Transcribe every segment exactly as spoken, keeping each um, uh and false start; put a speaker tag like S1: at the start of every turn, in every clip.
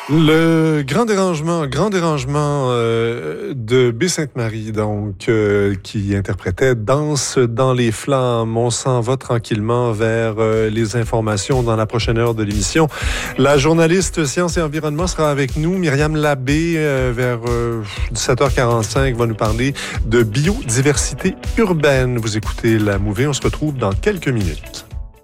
S1: Le grand dérangement, grand dérangement euh, de Baie-Sainte-Marie, donc, euh, qui interprétait Danse dans les flammes. On s'en va tranquillement vers euh, les informations dans la prochaine heure de l'émission. La journaliste Sciences et Environnement sera avec nous. Myriam Labbé, euh, vers euh, dix-sept heures quarante-cinq, va nous parler de biodiversité urbaine. Vous écoutez La Mouvée, on se retrouve dans quelques minutes.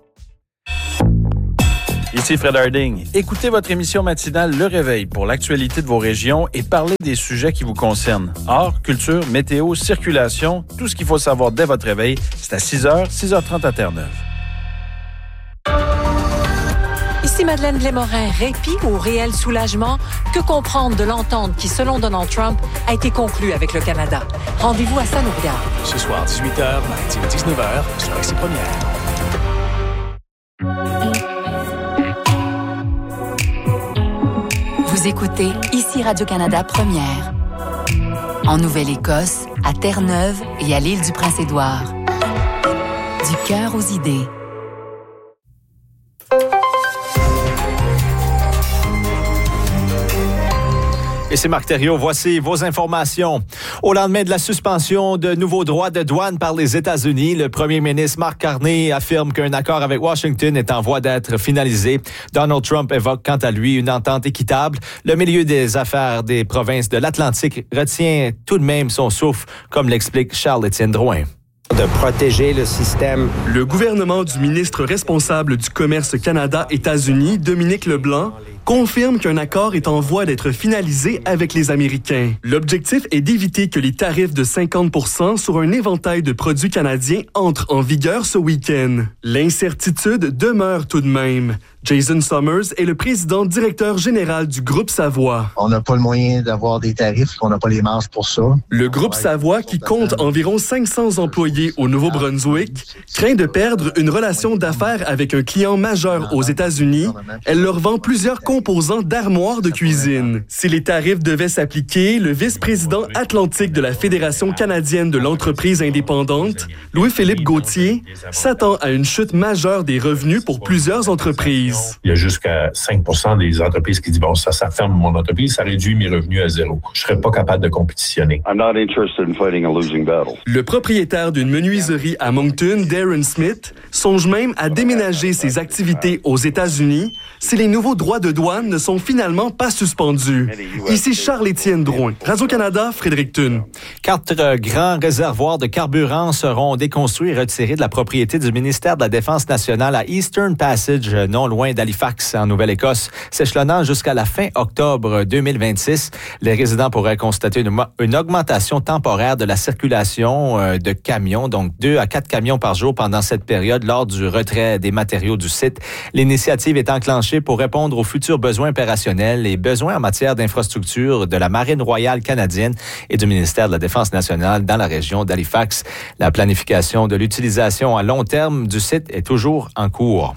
S2: Ici Fred Harding. Écoutez votre émission matinale Le Réveil pour l'actualité de vos régions et parlez des sujets qui vous concernent. Art, culture, météo, circulation, tout ce qu'il faut savoir dès votre réveil, c'est à six heures, six heures trente à Terre-Neuve.
S3: Ici Madeleine Blais-Morin. Répit ou réel soulagement? Que comprendre de l'entente qui, selon Donald Trump, a été conclue avec le Canada? Rendez-vous à Sanoria.
S4: Ce soir, dix-huit heures, mardi à dix-neuf heures, sur Ici Première.
S5: Vous écoutez Ici Radio-Canada Première. En Nouvelle-Écosse, à Terre-Neuve et à l'île du Prince-Édouard. Du cœur aux idées.
S6: Et c'est Marc Thériault. Voici vos informations. Au lendemain de la suspension de nouveaux droits de douane par les États-Unis, le premier ministre Mark Carney affirme qu'un accord avec Washington est en voie d'être finalisé. Donald Trump évoque quant à lui une entente équitable. Le milieu des affaires des provinces de l'Atlantique retient tout de même son souffle, comme l'explique Charles-Étienne Drouin.
S7: De protéger le système.
S8: Le gouvernement du ministre responsable du Commerce Canada-États-Unis, Dominique Leblanc, confirme qu'un accord est en voie d'être finalisé avec les Américains. L'objectif est d'éviter que les tarifs de cinquante pour cent sur un éventail de produits canadiens entrent en vigueur ce week-end. L'incertitude demeure tout de même. Jason Summers est le président directeur général du Groupe Savoie.
S9: On n'a pas le moyen d'avoir des tarifs, on n'a pas les marges pour ça.
S8: Le Groupe Savoie, qui compte environ cinq cents employés au Nouveau-Brunswick, craint de perdre une relation d'affaires avec un client majeur aux États-Unis. Elle leur vend plusieurs composants d'armoires de cuisine. Si les tarifs devaient s'appliquer, le vice-président atlantique de la Fédération canadienne de l'entreprise indépendante, Louis-Philippe Gauthier, s'attend à une chute majeure des revenus pour plusieurs entreprises.
S10: Il y a jusqu'à cinq pour cent des entreprises qui disent « Bon, ça, ça ferme mon entreprise, ça réduit mes revenus à zéro. Je ne serais pas capable de compétitionner. »
S8: I'm not interested in fighting a losing battle. Le propriétaire d'une menuiserie à Moncton, Darren Smith, songe même à déménager ses activités aux États-Unis si les nouveaux droits de douane ne sont finalement pas suspendus. Ici Charles-Étienne Drouin. Radio-Canada, Fredericton.
S6: Quatre grands réservoirs de carburant seront déconstruits et retirés de la propriété du ministère de la Défense nationale à Eastern Passage, non loin d'Halifax, en Nouvelle-Écosse, s'échelonnant jusqu'à la fin octobre deux mille vingt-six. Les résidents pourraient constater une, une augmentation temporaire de la circulation euh, de camions, donc deux à quatre camions par jour pendant cette période lors du retrait des matériaux du site. L'initiative est enclenchée pour répondre aux futurs besoins opérationnels et besoins en matière d'infrastructure de la Marine royale canadienne et du ministère de la Défense nationale dans la région d'Halifax. La planification de l'utilisation à long terme du site est toujours en cours.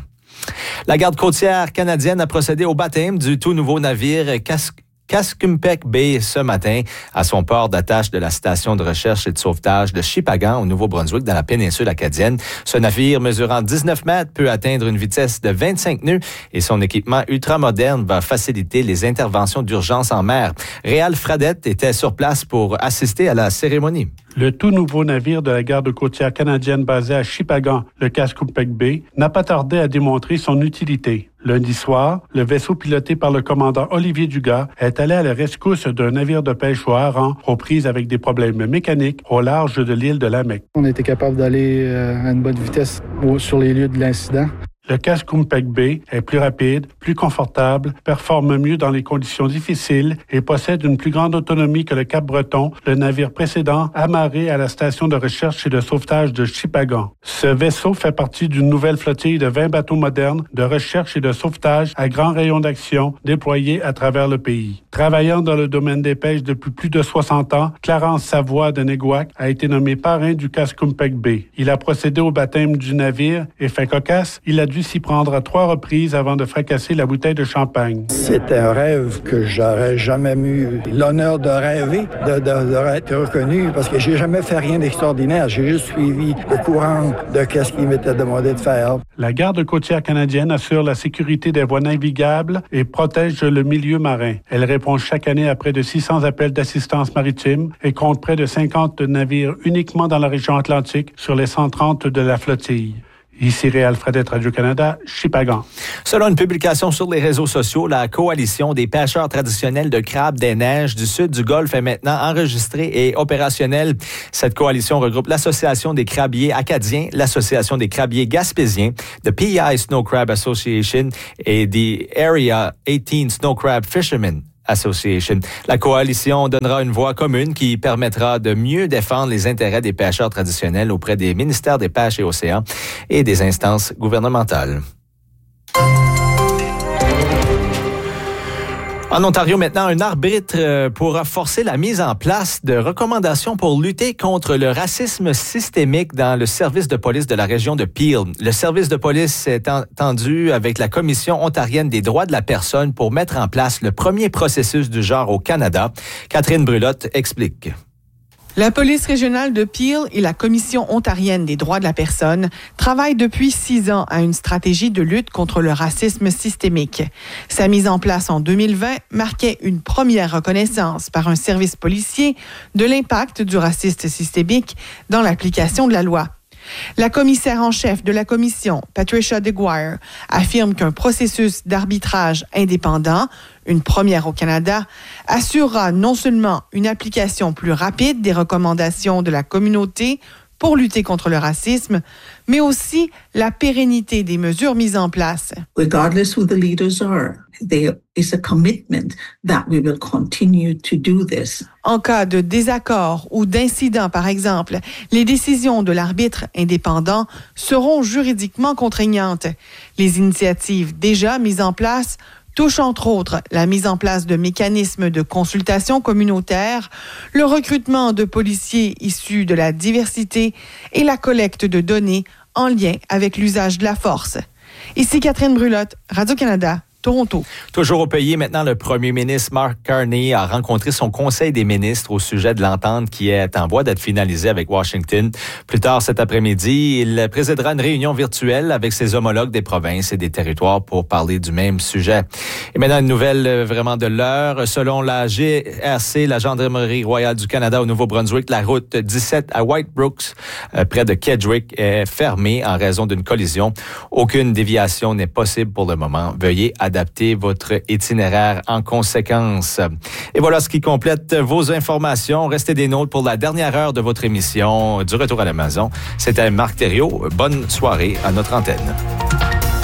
S6: La garde côtière canadienne a procédé au baptême du tout nouveau navire Kas- Kaskumpek Bay ce matin à son port d'attache de la station de recherche et de sauvetage de Shippagan au Nouveau-Brunswick dans la péninsule acadienne. Ce navire mesurant dix-neuf mètres peut atteindre une vitesse de vingt-cinq nœuds et son équipement ultramoderne va faciliter les interventions d'urgence en mer. Réal Fradette était sur place pour assister à la cérémonie.
S11: Le tout nouveau navire de la garde côtière canadienne basé à Shippagan, le Kaskumpek Bay, n'a pas tardé à démontrer son utilité. Lundi soir, le vaisseau piloté par le commandant Olivier Dugas est allé à la rescousse d'un navire de pêche au hareng aux prises avec des problèmes mécaniques au large de l'île de Lamec.
S12: On a été capable d'aller à une bonne vitesse sur les lieux de l'incident.
S11: Le Kaskumpek Bay est plus rapide, plus confortable, performe mieux dans les conditions difficiles et possède une plus grande autonomie que le Cap-Breton, le navire précédent amarré à la station de recherche et de sauvetage de Shippagan. Ce vaisseau fait partie d'une nouvelle flottille de vingt bateaux modernes de recherche et de sauvetage à grand rayon d'action déployés à travers le pays. Travaillant dans le domaine des pêches depuis plus de soixante ans, Clarence Savoie de Néguac a été nommé parrain du Kaskumpek Bay. Il a procédé au baptême du navire et fait cocasse, il a dû dû s'y prendre à trois reprises avant de fracasser la bouteille de champagne.
S13: C'est un rêve que j'aurais jamais eu l'honneur de rêver, de, de, de être reconnu, parce que j'ai jamais fait rien d'extraordinaire. J'ai juste suivi le courant de ce qu'il m'était demandé de faire.
S11: La garde côtière canadienne assure la sécurité des voies navigables et protège le milieu marin. Elle répond chaque année à près de six cents appels d'assistance maritime et compte près de cinquante navires uniquement dans la région atlantique sur les cent trente de la flottille. Ici Réal Fredette, Radio-Canada, Shippagan.
S6: Selon une publication sur les réseaux sociaux, la coalition des pêcheurs traditionnels de crabes des neiges du sud du Golfe est maintenant enregistrée et opérationnelle. Cette coalition regroupe l'Association des crabiers acadiens, l'Association des crabiers gaspésiens, the P I Snow Crab Association et the Area dix-huit Snow Crab Fishermen Association. La coalition donnera une voix commune qui permettra de mieux défendre les intérêts des pêcheurs traditionnels auprès des ministères des Pêches et Océans et des instances gouvernementales. En Ontario, maintenant, un arbitre pourra forcer la mise en place de recommandations pour lutter contre le racisme systémique dans le service de police de la région de Peel. Le service de police est entendu avec la Commission ontarienne des droits de la personne pour mettre en place le premier processus du genre au Canada. Catherine Brulotte explique.
S14: La police régionale de Peel et la Commission ontarienne des droits de la personne travaillent depuis six ans à une stratégie de lutte contre le racisme systémique. Sa mise en place en deux mille vingt marquait une première reconnaissance par un service policier de l'impact du racisme systémique dans l'application de la loi. La commissaire en chef de la commission, Patricia DeGuire, affirme qu'un processus d'arbitrage indépendant, une première au Canada, assurera non seulement une application plus rapide des recommandations de la communauté pour lutter contre le racisme, mais aussi la pérennité des mesures mises en place.
S15: Regardless who the leaders are, there is a commitment that we will continue to do this.
S14: En cas de désaccord ou d'incident, par exemple, les décisions de l'arbitre indépendant seront juridiquement contraignantes. Les initiatives déjà mises en place touche entre autres la mise en place de mécanismes de consultation communautaire, le recrutement de policiers issus de la diversité et la collecte de données en lien avec l'usage de la force. Ici Catherine Brulotte, Radio-Canada, Toronto.
S6: Toujours au pays, maintenant, le premier ministre Mark Carney a rencontré son conseil des ministres au sujet de l'entente qui est en voie d'être finalisée avec Washington. Plus tard cet après-midi, il présidera une réunion virtuelle avec ses homologues des provinces et des territoires pour parler du même sujet. Et maintenant, une nouvelle vraiment de l'heure. Selon la G R C, la Gendarmerie royale du Canada au Nouveau-Brunswick, la route dix-sept à White Brooks, près de Kedgwick, est fermée en raison d'une collision. Aucune déviation n'est possible pour le moment. Veuillez adapter Adaptez votre itinéraire en conséquence. Et voilà ce qui complète vos informations. Restez des nôtres pour la dernière heure de votre émission du Retour à la maison. C'était Marc Thériault. Bonne soirée à notre antenne.